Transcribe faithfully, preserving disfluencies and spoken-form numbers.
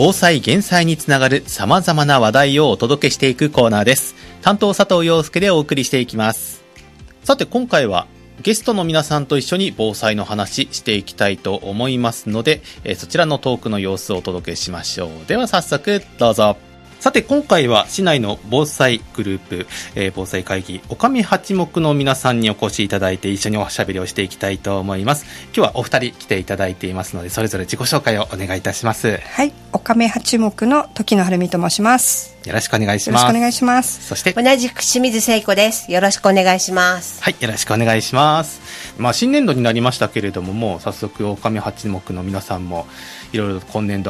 防災減災につながる様々な話題をお届けしていくコーナーです。担当佐藤陽介でお送りしていきます。さて今回はゲストの皆さんと一緒に防災の話していきたいと思いますので、えー、そちらのトークの様子をお届けしましょう。では早速どうぞ。さて今回は市内の防災グループ、えー、防災会議おかみ八目の皆さんにお越しいただいて一緒におしゃべりをしていきたいと思います。今日はお二人来ていただいていますので、それぞれ自己紹介をお願いいたします。 はい、おかみ八目の時野晴美と申します。 よろしくお願いします。 よろしくお願いします。 そして同じく清水聖子です。よろしくお願いします。 はい、よろしくお願いします。まあ新年度になりましたけれども、もう早速おかみ八目の皆さんもいろいろと今年度